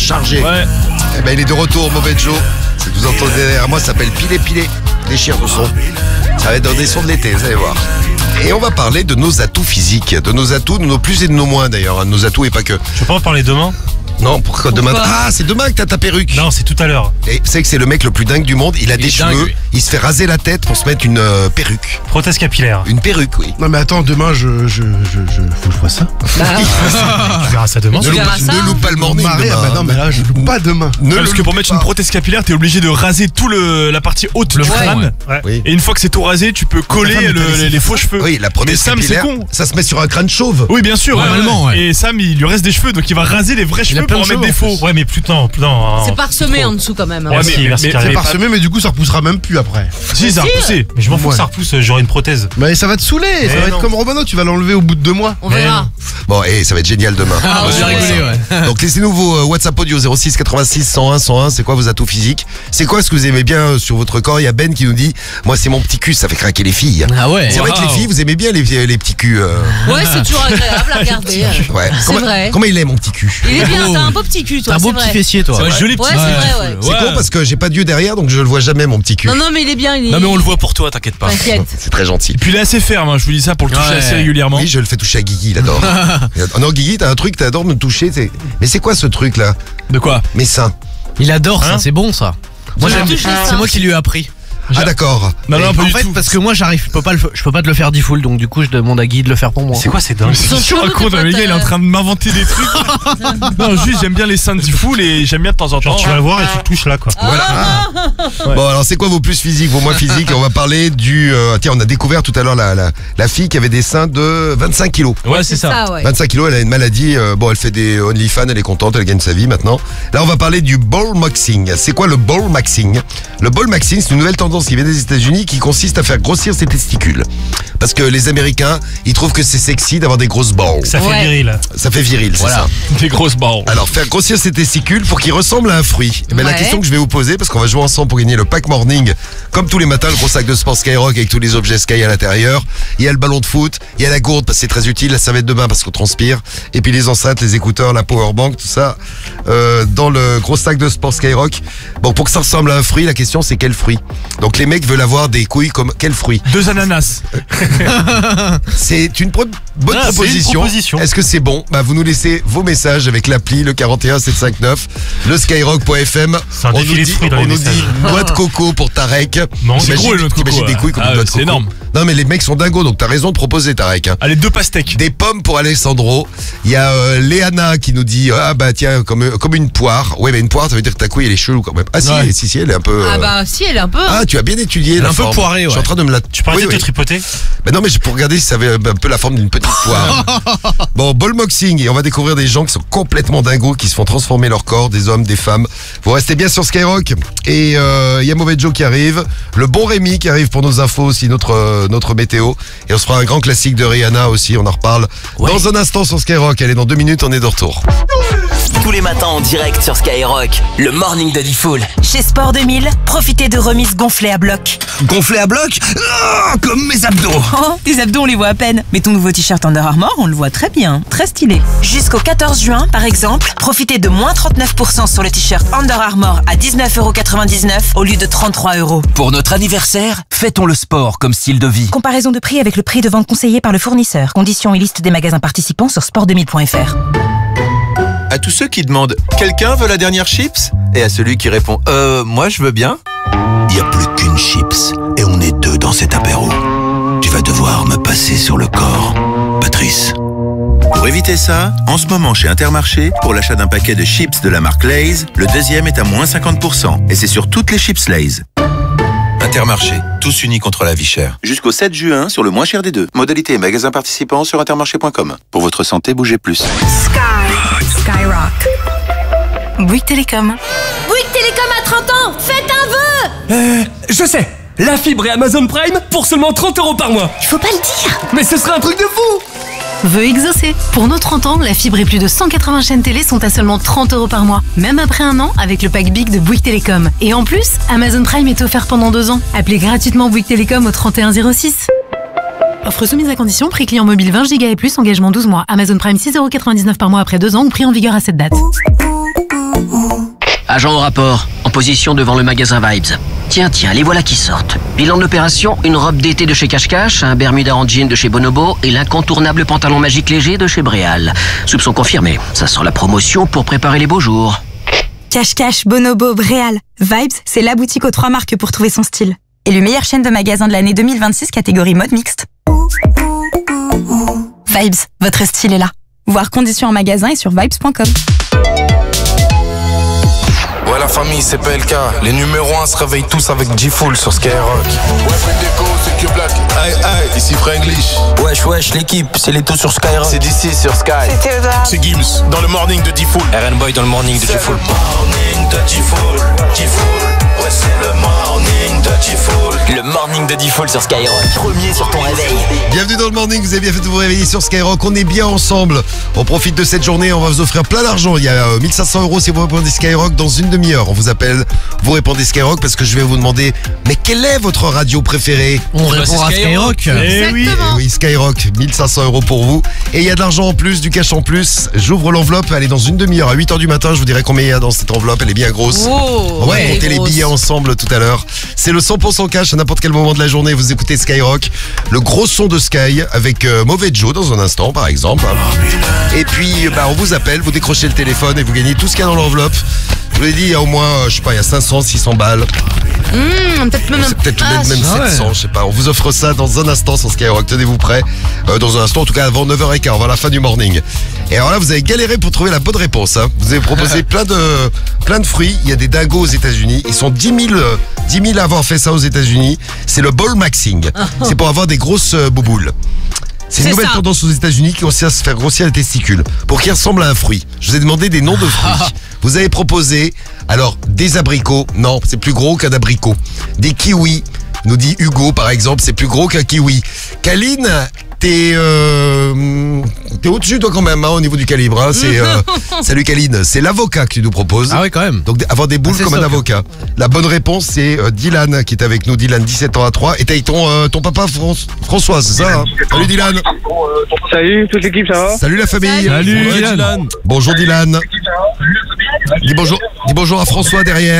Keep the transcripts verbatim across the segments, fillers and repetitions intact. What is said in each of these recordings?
chargé. Ouais. Eh ben, il est de retour, Mauvais Joe. Ce que vous entendez derrière moi s'appelle Pilé Pilé. Déchire de son. Ça va être dans des sons de l'été, vous allez voir. Et on va parler de nos atouts physiques, de nos atouts, de nos plus et de nos moins d'ailleurs, hein, de nos atouts et pas que. Je peux pas en parler demain? Non, pourquoi, demain? Ah, c'est demain que t'as ta perruque. Non, c'est tout à l'heure. Et tu sais que c'est le mec le plus dingue du monde. Il a Il des est cheveux, dingue, lui. il se fait raser la tête pour se mettre une euh, perruque. Prothèse capillaire. Une perruque, oui. Non mais attends, demain je, je, je, je faut que je vois ça. Tu verras ça demain. Ne loupe, verras ça, ne loupe pas le morning Marrer, demain, ah bah non hein. mais là je loupe pas demain. Ne Ouais, parce le que pour loupez mettre pas. une prothèse capillaire, t'es obligé de raser tout le la partie haute du Ouais. crâne. Ouais. Oui. Et une fois que c'est tout rasé, tu peux coller femme, le- t'as laissé les, les faux cheveux. Oui, la Mais prothèse Sam, c'est capillaire, con. ça se met sur un crâne chauve. Oui, bien sûr. ouais, Normalement, ouais. Et Sam, il lui reste des cheveux, donc il va raser les vrais a cheveux plein pour en de mettre des cheveux, en faux. Ouais, mais plus non, plus non. C'est parsemé en dessous quand même. hein. Ouais, Merci, mais- merci, mais- Karine. C'est mais- parsemé mais du coup ça repoussera même plus après. Si, ça a Si. repoussé. Mais je m'en fous Ouais. que ça repousse, j'aurai une prothèse. Mais ça va te saouler, ça Mais va non. être comme Romano, tu vas l'enlever au bout de deux mois. On verra. Bon, et ça va être génial demain. Ah, on ouais. va rigoler, ouais. Donc laissez-nous vos euh, WhatsApp audio zéro six quatre-vingt-six cent un cent un. C'est quoi vos atouts physiques? C'est quoi ce que vous aimez bien euh, sur votre corps? Il y a Ben qui nous dit, moi c'est mon petit cul, ça fait craquer les filles. Ah ouais. C'est vrai que les filles, vous aimez bien les, les petits culs. euh, Ouais, c'est toujours agréable à regarder. Ouais. C'est Comment, vrai. comment il est mon petit cul? Il est bien, t'as un beau petit cul, toi. T'as un beau c'est petit vrai. fessier, toi. C'est un joli petit. Ouais, c'est vrai, ouais. C'est con parce que j'ai pas d'yeux derrière donc je le vois jamais mon petit cul. Non, non, mais il est bien. Il est... Non, mais on le voit pour toi, t'inquiète pas. T'inquiète. C'est très gentil. Puis il est assez ferme, hein, je vous dis ça pour le toucher Ouais. assez régulièrement. Oui, je le fais toucher à Guigui, il adore. Oh non, Guigui, t'as un truc, t'adores me toucher. t'es- Mais c'est quoi ce truc là? De quoi? Mes seins. Il adore Hein ça, c'est bon ça. Moi Tu j'aime. l'as touché, ça. C'est moi qui lui ai appris. Ah d'accord. Non, non, pas en du fait, tout. parce que moi j'arrive, je peux pas le, f- je peux pas te le faire dix full, donc du coup je demande à Guy de le faire pour moi. C'est quoi ces dingues? Ils sont Tu chelous, racontes, tes le gars potes, il est en train de m'inventer des trucs. Non, juste j'aime bien les seins du full et j'aime bien de temps en temps. Genre tu vas le voir et tu le touches là quoi. Bon alors c'est quoi vos plus physiques, vos moins physiques? On va parler du... euh, tiens, on a découvert tout à l'heure la, la, la fille qui avait des seins de vingt-cinq kilos. Ouais, c'est ça. ouais. vingt-cinq kilos, elle a une maladie, euh, bon elle fait des OnlyFans, elle est contente, elle gagne sa vie maintenant. Là on va parler du ball maxing. C'est quoi le ball maxing? Le ball maxing c'est une nouvelle tendance qui vient des États-Unis qui consiste à faire grossir ses testicules. Parce que les Américains, ils trouvent que c'est sexy d'avoir des grosses balls. Ça fait Ouais. viril. Ça fait viril, c'est Voilà. ça. Des grosses barres. Alors faire grossir ses testicules pour qu'ils ressemblent à un fruit. Eh ben, La Ouais. question que je vais vous poser, parce qu'on va jouer ensemble pour gagner le pack morning, comme tous les matins, le gros sac de sport Skyrock avec tous les objets Sky à l'intérieur. Il y a le ballon de foot, il y a la gourde parce que c'est très utile, la savette de bain parce qu'on transpire, et puis les enceintes, les écouteurs, la powerbank, tout ça euh, dans le gros sac de sport Skyrock. Bon, pour que ça ressemble à un fruit, la question c'est quel fruit. Donc les mecs veulent avoir des couilles comme quel fruit. Deux ananas. C'est une pro- bonne Ah, c'est une proposition. proposition. Est-ce que c'est bon? Bah vous nous laissez vos messages avec l'appli le quarante et un sept cent cinquante-neuf, le skyrock point f m. C'est un On défilé nous de dit, fruits dans on les nous dit messages. noix de coco pour Tarek. Non, c'est T'imagines- gros, les noix de coco, t'imagines des ouais. couilles comme Ah, une noix de c'est coco. énorme. Non mais les mecs sont dingos donc t'as raison de proposer Tarek. hein. Allez, deux pastèques. Des pommes pour Alessandro. Il y a euh, Léana qui nous dit ah bah tiens comme comme une poire. Ouais mais une poire ça veut dire que ta couille elle est chelou quand même. Ah si Ouais. si si elle est un peu. Ah euh, bah si, elle est un peu. Ah, tu as bien étudié la un peu forme. poirée, Je suis ouais. en train de me la. Tu peux arrêter de te tripoter? Ben non, mais c'est pour regarder si ça avait un peu la forme d'une petite poire. Bon, ballmoxing, et on va découvrir des gens qui sont complètement dingos, qui se font transformer leur corps, des hommes, des femmes. Vous restez bien sur Skyrock. Et il euh, y a Mauvais Joe qui arrive, le bon Rémi qui arrive pour nos infos aussi, notre euh, notre météo. Et on se fera un grand classique de Rihanna aussi, on en reparle dans un instant sur Skyrock. Allez, dans deux minutes, on est de retour. Tous les matins en direct sur Skyrock, le morning de Diffoul. Chez Sport deux mille, profitez de remises gonflées à bloc. Gonflé à bloc, ah, comme mes abdos. Oh, tes abdos, on les voit à peine. Mais ton nouveau t-shirt Under Armour, on le voit très bien. Très stylé. Jusqu'au quatorze juin, par exemple, profitez de moins trente-neuf pour cent sur le t-shirt Under Armour à dix-neuf euros quatre-vingt-dix-neuf au lieu de trente-trois euros. Pour notre anniversaire, fêtons le sport comme style de vie. Comparaison de prix avec le prix de vente conseillé par le fournisseur. Conditions et liste des magasins participants sur sport deux mille point f r. À tous ceux qui demandent « Quelqu'un veut la dernière chips ?» et à celui qui répond « Euh, moi je veux bien », Il n'y a plus qu'une chips et on est deux dans cet apéro. Tu vas devoir me passer sur le corps, Patrice. Pour éviter ça, en ce moment chez Intermarché, pour l'achat d'un paquet de chips de la marque Lay's, le deuxième est à moins cinquante pour cent et c'est sur toutes les chips Lay's. Intermarché, tous unis contre la vie chère. Jusqu'au sept juin sur le moins cher des deux. Modalité et magasins participants sur intermarché point com. Pour votre santé, bougez plus. Sky, Skyrock. Bouygues Télécom. Bouygues Télécom à trente ans, faites un vœu. Euh, je sais, la fibre et Amazon Prime pour seulement trente euros par mois. Il faut pas le dire. Mais ce serait un truc de fou. Vœu exaucé. Pour nos trente ans, la fibre et plus de cent quatre-vingts chaînes télé sont à seulement trente euros par mois. Même après un an, avec le pack Big de Bouygues Télécom. Et en plus, Amazon Prime est offert pendant deux ans. Appelez gratuitement Bouygues Télécom au trente et un zéro six. Offre soumise à condition, prix client mobile vingt giga et plus, engagement douze mois. Amazon Prime six euros quatre-vingt-dix-neuf par mois après deux ans ou prix en vigueur à cette date. Agent au rapport, en position devant le magasin Vibes. Tiens, tiens, les voilà qui sortent. Bilan de l'opération, une robe d'été de chez Cache Cache, un Bermuda en jean de chez Bonobo et l'incontournable pantalon magique léger de chez Bréal. Soupçon confirmé, ça sent la promotion pour préparer les beaux jours. Cache Cache, Bonobo, Bréal. Vibes, c'est la boutique aux trois marques pour trouver son style. Et le meilleure chaîne de magasins de l'année deux mille vingt-six, catégorie mode mixte. Vibes, votre style est là. Voir conditions en magasin et sur vibes point com. Ouais, la famille, c'est P L K. Les numéros un se réveillent tous avec G-Full sur Skyrock. Ouais, Déco, c'est que Black. Aïe, aïe, ici Franglish. Wesh, wesh, l'équipe, c'est les taux sur Skyrock. C'est d'ici sur Sky. C'est Théodore. C'est Gims, dans le morning de G-Full. R N Boy dans le morning de G-Full. Morning de G-Full, G-Full, ouais c'est le morning de G-Full. Le morning de G-Full sur Skyrock. Premier sur ton réveil. Bienvenue dans le morning, vous avez bien fait de vous réveiller sur Skyrock, on est bien ensemble. On profite de cette journée, on va vous offrir plein d'argent. Il y a euh, mille cinq cents euros si vous répondez Skyrock dans une demi-heure. On vous appelle, vous répondez Skyrock parce que je vais vous demander, mais quelle est votre radio préférée? On répond à Skyrock. Eh oui. Eh oui, Skyrock, mille cinq cents euros pour vous. Et il y a de l'argent en plus, du cash en plus. J'ouvre l'enveloppe, elle est dans une demi-heure. À huit heures du matin, je vous dirai combien il y a dans cette enveloppe. Elle est bien grosse. Oh, On va ouais, compter les grosse. billets ensemble tout à l'heure. C'est le cent pour cent cash à n'importe quel moment de la journée. Vous écoutez Skyrock. Le gros son de Sky avec euh, Mauvais Joe dans un instant, par exemple. Et puis, bah, on vous appelle, vous décrochez le téléphone et vous gagnez tout ce qu'il y a dans l'enveloppe. Je vous l'ai dit, il y a au moins, euh, je sais pas, il y a cinq cents, six cents balles. Mmh, peut-être même un C'est peut-être ah, même, même ah ouais. sept cents, je sais pas. On vous offre ça dans un instant sur Skyrock. Tenez-vous prêts. Euh, dans un instant, en tout cas avant neuf heures quinze, avant la fin du morning. Et alors là, vous avez galéré pour trouver la bonne réponse. Hein. Vous avez proposé plein de, plein de fruits. Il y a des dingos aux États-Unis. Ils sont dix mille, euh, dix mille à avoir fait ça aux États-Unis. C'est le ball maxing. C'est pour avoir des grosses euh, bouboules. C'est une C'est nouvelle ça. tendance aux États-Unis qui consiste à se faire grossir les testicules pour qu'ils ressemblent à un fruit. Je vous ai demandé des noms de fruits. Vous avez proposé, alors, des abricots. Non, c'est plus gros qu'un abricot. Des kiwis. Nous dit Hugo, par exemple, c'est plus gros qu'un kiwi. Kaline, t'es euh, t'es au-dessus, toi, quand même, hein, au niveau du calibre. Hein. C'est, euh, salut, Kaline. C'est l'avocat que tu nous proposes. Ah ouais, quand même. Donc, avoir des boules Ah, c'est comme ça, un ok. avocat. La bonne réponse, c'est euh, Dylan qui est avec nous. Dylan, dix-sept ans à trois. Et t'as ton, euh, ton papa Fran- François, c'est ça hein. Salut, Dylan. Salut toute l'équipe, ça va? Salut la famille. Salut, Ouais, Dylan. Bonjour Dylan. Dis bonjour, dis bonjour à François derrière.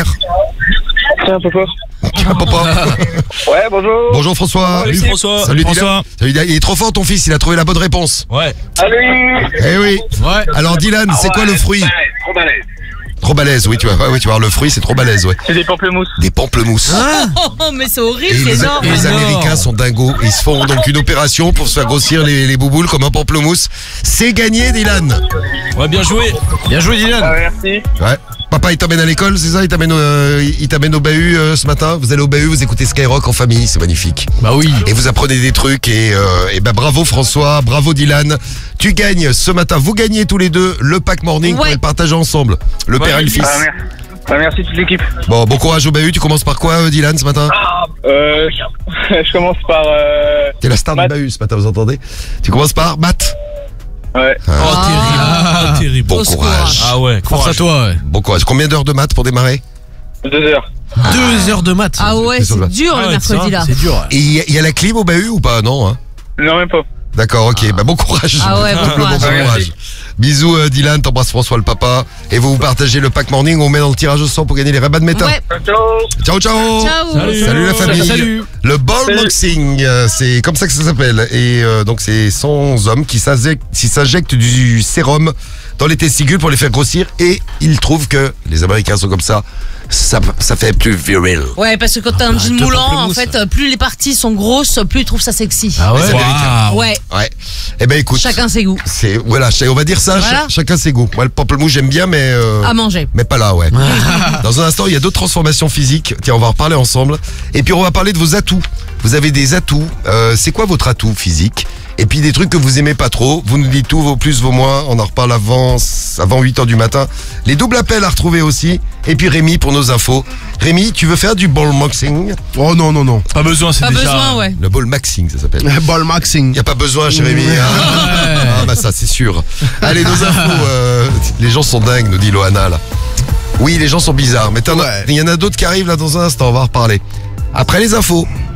Tiens, papa. Tiens, papa. Ouais, bonjour. Bonjour François. Salut François. Salut François. Dylan. Salut Dylan. Il est trop fort ton fils, il a trouvé la bonne réponse. Ouais. Salut. Eh oui. Ouais. Alors Dylan, c'est quoi le fruit? Trop balèze. Trop balèze, oui, tu vois, ouais, oui, tu vois, le fruit c'est trop balèze, ouais. C'est des pamplemousses. Des pamplemousses. Oh, mais c'est horrible, Et c'est les, énorme. les Américains sont dingos. Ils se font donc une opération pour se faire grossir les, les bouboules comme un pamplemousse. C'est gagné, Dylan. Ouais, bien joué. Bien joué, Dylan. Ah, merci. Ouais. Papa, il t'amène à l'école, c'est ça? Il t'amène, euh, il t'amène au bahut euh, ce matin. Vous allez au bahut, vous écoutez Skyrock en famille, c'est magnifique. Bah oui. Et vous apprenez des trucs et, euh, et ben bravo François, bravo Dylan. Tu gagnes ce matin, vous gagnez tous les deux le pack morning pour Ouais. le partager ensemble. Le père et le fils. Ah, merci. Ah, merci toute l'équipe. Bon, bon courage au bahut. Tu commences par quoi, euh, Dylan, ce matin? Euh, je commence par. Euh... T'es la star Math. du bahut ce matin, vous entendez? Tu commences par maths. Ouais. Oh, terrible. Ah, terrible. Bon courage. Ah ouais, Force à courage. toi, ouais. Bon courage. Combien d'heures de maths pour démarrer? Deux heures. Deux heures de maths. Ah ouais, C'est sur le- c'est dur Ah le ouais, mercredi ça, là. C'est dur. ouais. Et il y, a- il y a la clim au bahut ou pas? Non, hein? Non, même pas. D'accord, ok. Bah, bon courage. Ah ouais, bon Double courage. bon Merci. Bisous euh, Dylan, t'embrasses François le papa. Et vous vous partagez le pack morning, on met dans le tirage au sort pour gagner les rabats de méta. Ouais. Ciao, ciao. Ciao. Salut. Salut la famille. Salut. Le ball Salut. boxing, euh, c'est comme ça que ça s'appelle. Et euh, donc c'est cent hommes qui s'injectent, qui s'injectent du sérum dans les testicules pour les faire grossir. Et ils trouvent que les Américains sont comme ça. Ça, ça fait plus viril. Ouais, parce que quand t'as un jean deux moulant, en pamplemousses. fait, euh, plus les parties sont grosses, plus ils trouvent ça sexy. Ah ouais. Les Américains. Waouh. Ouais, Ouais. Eh ben écoute. chacun ses goûts. C'est voilà, ch- on va dire ça. Voilà. ch- chacun ses goûts. Moi le pamplemousse j'aime bien, mais euh, À manger. mais pas là, ouais. Dans un instant, il y a d'autres transformations physiques. Tiens, on va en reparler ensemble. Et puis on va parler de vos atouts. Vous avez des atouts. Euh, c'est quoi votre atout physique? Et puis des trucs que vous aimez pas trop. Vous nous dites tout, vos plus, vos moins. On en reparle avant, avant huit heures du matin. Les doubles appels à retrouver aussi. Et puis Rémi pour nos infos. Rémi, tu veux faire du ball maxing? Oh non, non, non. Pas besoin, c'est Pas déjà. besoin, ouais. Le ball maxing, ça s'appelle. Ball maxing. Y a pas besoin chez Rémi. hein. Ah bah ça c'est sûr. Allez, nos infos. euh, les gens sont dingues, nous dit Loana là. Oui, les gens sont bizarres. Mais t'en as- Ouais. il y en a d'autres qui arrivent là dans un instant. On va en reparler. Après les infos.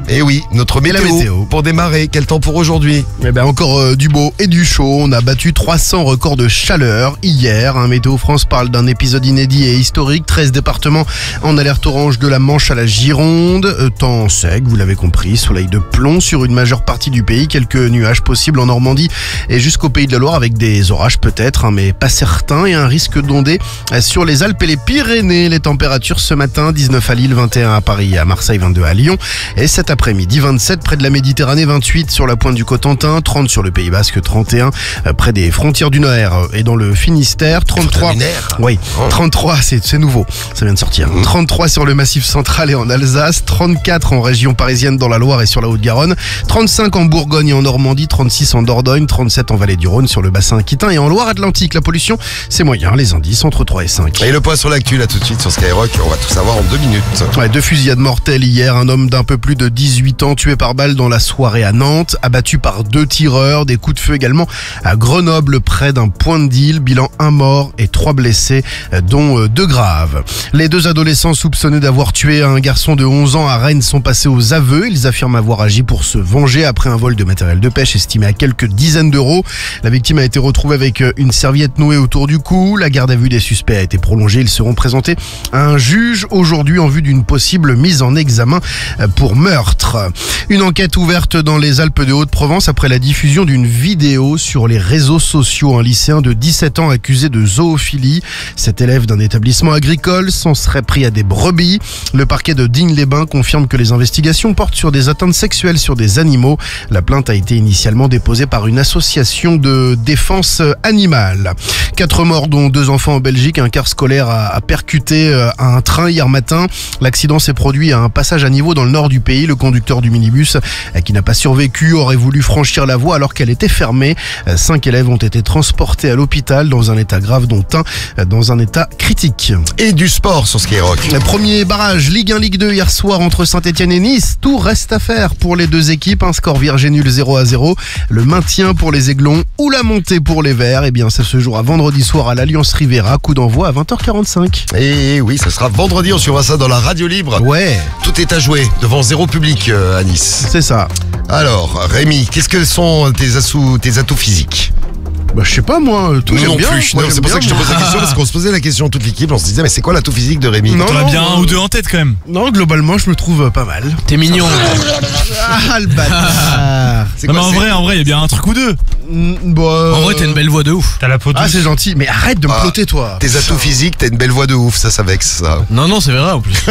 Et oui, notre Et la météo, météo. pour démarrer. Quel temps pour aujourd'hui? Eh ben encore euh, du beau et du chaud. On a battu trois cents records de chaleur hier. Hein. Météo France parle d'un épisode inédit et historique. treize départements en alerte orange de la Manche à la Gironde. Euh, temps sec, vous l'avez compris. Soleil de plomb sur une majeure partie du pays. Quelques nuages possibles en Normandie et jusqu'au Pays de la Loire avec des orages peut-être, hein, mais pas certains. Et un risque d'ondée euh, sur les Alpes et les Pyrénées. Les températures ce matin, dix-neuf à Lille, vingt et un à Paris et à Marseille, vingt-deux à Lyon. Et cet après-midi, vingt-sept près de la Méditerranée, vingt-huit sur la pointe du Cotentin, trente sur le Pays Basque, trente et un euh, près des frontières du Nord et dans le Finistère, trente-trois. Oui, trente-trois, c'est c'est nouveau, ça vient de sortir. trente-trois sur le Massif central et en Alsace, trente-quatre en région parisienne dans la Loire et sur la Haute-Garonne, trente-cinq en Bourgogne et en Normandie, trente-six en Dordogne, trente-sept en Vallée du Rhône sur le bassin aquitain et en Loire-Atlantique. La pollution, c'est moyen, les indices entre trois et cinq. Et le point sur l'actu là tout de suite sur Skyrock, on va tout savoir en deux minutes. Ouais, deux fusillades mortelles hier, un homme d'un peu plus de dix-huit ans tué par balle dans la soirée à Nantes, abattu par deux tireurs, des coups de feu également à Grenoble près d'un point de deal, bilan un mort et trois blessés dont deux graves. Les deux adolescents soupçonnés d'avoir tué un garçon de onze ans à Rennes sont passés aux aveux. Ils affirment avoir agi pour se venger après un vol de matériel de pêche estimé à quelques dizaines d'euros. La victime a été retrouvée avec une serviette nouée autour du cou. La garde à vue des suspects a été prolongée. Ils seront présentés à un juge aujourd'hui en vue d'une possible mise en examen pour meurtre. Une enquête ouverte dans les Alpes de Haute-Provence après la diffusion d'une vidéo sur les réseaux sociaux. Un lycéen de dix-sept ans accusé de zoophilie. Cet élève d'un établissement agricole s'en serait pris à des brebis. Le parquet de Digne-les-Bains confirme que les investigations portent sur des atteintes sexuelles sur des animaux. La plainte a été initialement déposée par une association de défense animale. Quatre morts dont deux enfants en Belgique. Un car scolaire a, a percuté un train hier matin. L'accident s'est produit à un passage à niveau dans le nord du pays. Le conducteur du minibus, qui n'a pas survécu, aurait voulu franchir la voie alors qu'elle était fermée. Cinq élèves ont été transportés à l'hôpital dans un état grave, dont un dans un état critique. Et du sport sur Skyrock. Le premier barrage Ligue un Ligue deux hier soir entre Saint-Etienne et Nice. Tout reste à faire pour les deux équipes. Un score vierge nul zéro à zéro. Le maintien pour les Aiglons ou la montée pour les Verts. Eh bien, ça se jouera vendredi soir à l'Alliance Rivera. Coup d'envoi à vingt heures quarante-cinq. Et oui, ça sera vendredi. On suivra ça dans la radio libre. Ouais. Tout est à jouer devant zéro public euh, à Nice. C'est ça. Alors, Rémi, qu'est-ce que sont tes atouts, tes atouts physiques? Bah je sais pas moi, tout non j'aime bien. plus. Moi, Non, j'aime c'est pour ça que je te bien, pose la moi. question parce qu'on se posait la question toute l'équipe. On se disait mais c'est quoi l'atout physique de Rémi? Non, T'en as bien non, un ou deux en tête quand même. Non, globalement, je me trouve euh, pas mal. T'es mignon. Ah, le bâtard. C'est Non quoi, mais en c'est- vrai, en vrai, il y a bien un truc ou deux. Mm, bah, euh, En vrai, t'as une belle voix de ouf. T'as la peau douce. Ah, c'est gentil, mais arrête de me Ah, ploter, toi. Tes atouts physiques, t'as une belle voix de ouf, ça, ça vexe, ça. Non, non, c'est vrai en plus.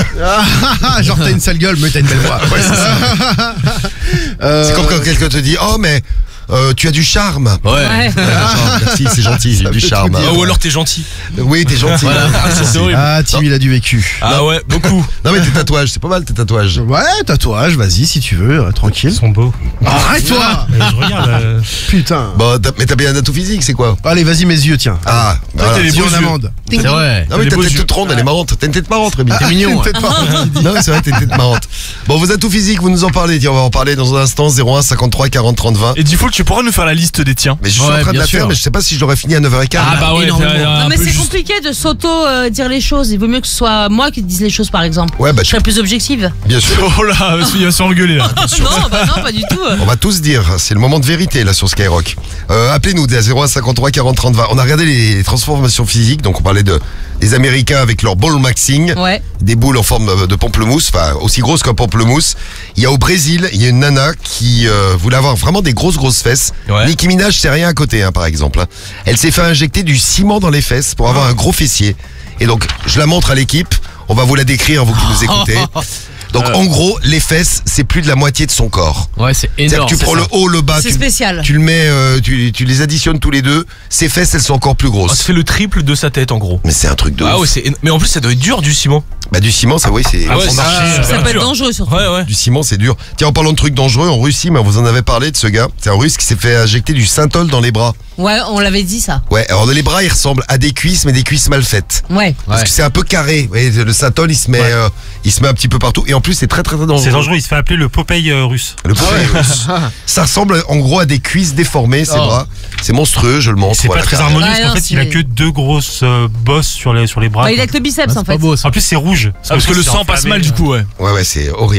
Ah, genre, t'as une sale gueule, mais t'as une belle voix. Ouais, c'est ça. Euh, C'est comme quand quelqu'un te dit, oh, mais euh, tu as du charme. Ouais. Ouais. Ah, merci, c'est gentil, j'ai Ça du veut charme. tout dire. Ah, ou alors t'es gentil. Oui, t'es gentil. Voilà. Merci. C'est horrible. Ah, Tim, il a du vécu. Ah ouais, beaucoup. Non, mais tes tatouages, c'est pas mal tes tatouages. Ouais, tatouage, vas-y, si tu veux, euh, tranquille. Ils sont beaux. Arrête-toi. Euh, je regarde. euh, Putain. Bon, t'as- mais t'as bien un atout physique, c'est quoi? Allez, vas-y, mes yeux, tiens. Ah, voilà. t'as les Si beaux on yeux. amende. C'est vrai. Non, mais des ta beaux tête yeux. toute ronde, elle est marrante. T'as une tête marrante, Rémi. T'es mignon. Peut-être pas. Non, mais c'est vrai, t'as une tête marrante. Bon, vos atouts physiques, vous nous en parlez. Tiens, on va en parler dans un instant. zéro un cinquante-trois quarante trente vingt. Et Default, tu pourras nous faire la liste des tiens. Mais je suis Ouais, en train de bien la faire, sûr. mais je sais pas si je l'aurais fini à neuf heures quinze. Ah bah ouais, énormément. t'as- un Non mais peu c'est juste. compliqué de s'auto-dire les choses. Il vaut mieux que ce soit moi qui dise les choses par exemple. Ouais, bah, Je serais plus objective. bien sûr. Oh là, il va s'engueuler là. Non, bah non, pas du tout. On va tous dire, c'est le moment de vérité là sur Skyrock. Euh, Appelez-nous à zéro un cinquante-trois quarante trente vingt. On a regardé les transformations physiques, donc on parlait de des Américains avec leur ball maxing, Ouais. des boules en forme de pamplemousse, enfin aussi grosses qu'un pamplemousse. Il y a au Brésil, il y a une nana qui euh, voulait avoir vraiment des grosses grosses fesses. Ouais. Nicki Minaj, c'est rien à côté, hein, par exemple. hein. Elle s'est fait injecter du ciment dans les fesses pour avoir un gros fessier. Et donc, je la montre à l'équipe. On va vous la décrire, vous qui nous écoutez. Donc en gros, les fesses, c'est plus de la moitié de son corps. Ouais, c'est C'est-à-dire énorme. que tu prends le haut, le bas, C'est tu, spécial. tu le mets, euh, tu, tu les additionnes tous les deux. Ses fesses, elles sont encore plus Ah, grosses. ça fait le triple de sa tête en gros. Mais c'est un truc de Ah ouf. ouais, c'est éno- mais en plus ça doit être dur du ciment. Bah du ciment, ça oui, c'est Ah ouais, faut ça- marcher. Ça peut être dur. dangereux surtout. Ouais ouais. Du ciment, c'est dur. Tiens, en parlant de trucs dangereux, en Russie, mais on vous en avait parlé de ce gars. C'est un Russe qui s'est fait injecter du synthol dans les bras. Ouais, on l'avait dit ça. Ouais, alors les bras, ils ressemblent à des cuisses, mais des cuisses mal faites. Ouais. Parce que c'est un peu carré. Vous voyez, le synthol, il se met, euh, il se met un petit peu partout. Et en plus, c'est très très très dangereux. C'est dangereux, il se fait appeler le Popeye euh, russe. Le Popeye russe. Ça ressemble en gros à des cuisses déformées, ses Oh. bras. C'est monstrueux, je le montre. C'est voilà, pas très carrément. harmonieux Ouais, parce qu'en non, fait il a c'est- que deux grosses euh, bosses sur les, sur les bras. Bah, il a que le biceps en fait. En plus c'est rouge. Ah, parce que le sang passe mal du coup ouais. Ouais ouais, c'est horrible.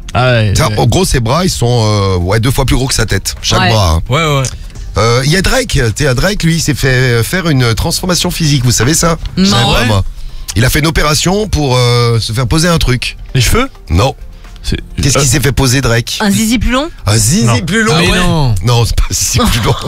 Ah ouais, Ça, ouais. En gros, ses bras, ils sont euh, ouais, deux fois plus gros que sa tête. Chaque Ouais. bras. hein. Ouais, ouais. Euh, Il y a Drake. Tu sais, Drake, lui, il s'est fait faire une transformation physique. Vous savez ça? Non. Je savais pas, Ouais. moi. Il a fait une opération pour euh, se faire poser un truc. Les cheveux? Non. C'est- Qu'est-ce euh, qu'il s'est fait poser, Drake? Un zizi plus long? Un zizi Non. plus long. Ah mais non. Non, c'est pas un zizi plus long.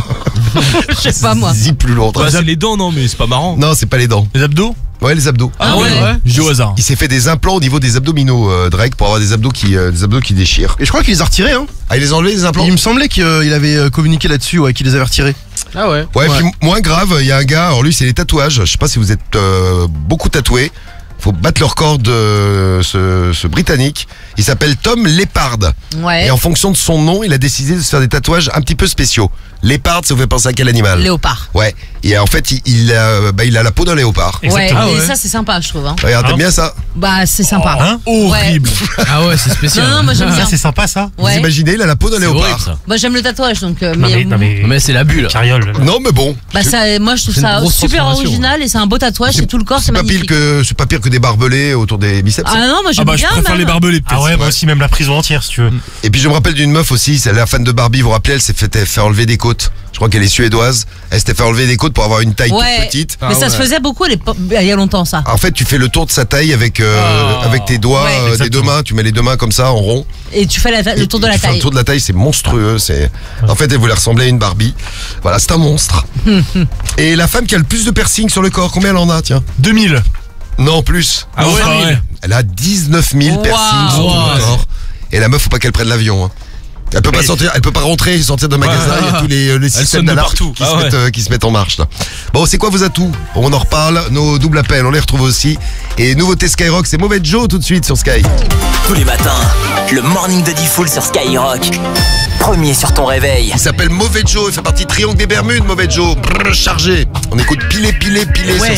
Je sais pas moi. Zizi plus long. Bah, c'est les dents, non, mais c'est pas marrant. Non, c'est pas les dents. Les abdos? Ouais, les abdos. Ah, Ah ouais, ouais. ouais. Je dis au hasard. Il s'est fait des implants au niveau des abdominaux, euh, Drake, pour avoir des abdos qui, euh, des abdos qui déchirent. Et je crois qu'il les a retirés, hein. Ah, il les a enlevés, les implants? Il me semblait qu'il avait euh, communiqué là-dessus, ouais, qu'il les avait retirés. Ah ouais. Ouais, puis moins grave, il y a un gars, alors lui c'est les tatouages, je sais pas si vous êtes euh, beaucoup tatoués, faut battre le record de ce, ce Britannique, il s'appelle Tom Leppard, Ouais. et en fonction de son nom, il a décidé de se faire des tatouages un petit peu spéciaux. Léopard, ça vous fait penser à quel animal? Léopard. Ouais, et en fait il, il, a, bah, il a la peau d'un léopard. Ouais, Exactement. et Ah ouais. ça c'est sympa je trouve. Hein. Regarde, t'aimes Hein bien ça? Bah c'est sympa. Hein Horrible. Ah ouais, c'est spécial. Non, non, moi j'aime Ça bien. c'est sympa ça. Vous Ouais. imaginez, il a la peau d'un C'est horrible léopard. ça. Bah j'aime le tatouage donc. euh, Non mais mais, non mais, Mais c'est la bulle. Carriole. Non mais bon, bah ça, moi je trouve C'est une ça grosse super transformation. original et c'est un beau tatouage. C'est tout le corps, c'est c'est pas pire magnifique. que, c'est pas pire que des barbelés autour des biceps. Ah non, moi Ah j'aime bah, je bien. préfère même. les barbelés, peut-être. Ah ouais, moi aussi même la prison entière si tu veux. Et puis je me rappelle d'une meuf aussi, c'est la fan de Barbie, vous vous rappelez, elle s'est fait, fait enlever des côtes. Je crois qu'elle est suédoise. Elle s'était fait enlever des côtes pour avoir une taille Ouais. toute petite. Mais ça se faisait beaucoup à l'époque- il y a longtemps ça. En fait, tu fais le tour de sa taille avec euh, Oh. avec tes doigts, Ouais. euh, des deux Exactement. mains. Tu mets les deux mains comme ça en rond. Et tu fais la- le tour de Et la tu fais taille. le tour de la taille, c'est monstrueux. C'est en fait, elle voulait ressembler à une Barbie. Voilà, c'est un monstre. Et la femme qui a le plus de piercings sur le corps, combien elle en a? Tiens. deux mille. Non, plus. Ah ouais, Enfin, ouais. Elle a dix-neuf mille Wow. piercings sur tout Wow. le corps. Et la meuf, faut pas qu'elle prenne l'avion. hein. Elle peut pas Mais- sortir, elle peut pas rentrer et sortir d'un magasin. Il y a tous les, les systèmes sonne de d'alarme partout. qui, Ah se ouais. mettent, euh, qui se mettent en marche là. Bon, c'est quoi vos atouts? On en reparle. Nos doubles appels, on les retrouve aussi. Et nouveauté Skyrock, c'est Mauvais Joe tout de suite sur Sky. Tous les matins, le morning de Diffoul sur Skyrock. Premier sur ton réveil. Il s'appelle Mauvais Joe, il fait partie de Triangle des Bermudes, Mauvais Joe. Brrr, chargé. On écoute piler, piler, piler Ouais. sur